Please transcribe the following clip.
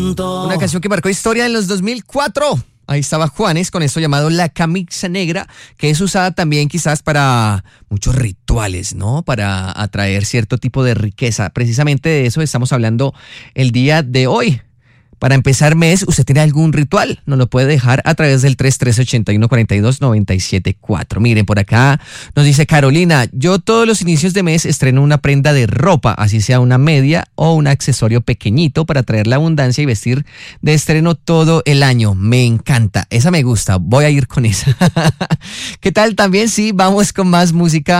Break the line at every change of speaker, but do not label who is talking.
Una canción que marcó historia en los 2004. Ahí estaba Juanes con esto llamado La Camisa Negra, que es usada también quizás para muchos rituales, ¿no? Para atraer cierto tipo de riqueza. Precisamente de eso estamos hablando el día de hoy. Para empezar mes, ¿usted tiene algún ritual? Nos lo puede dejar a través del 3381-42-974. Miren, por acá nos dice Carolina, yo todos los inicios de mes estreno una prenda de ropa, así sea una media o un accesorio pequeñito para traer la abundancia y vestir de estreno todo el año. Me encanta, esa me gusta, voy a ir con esa. ¿Qué tal? También sí, vamos con más música.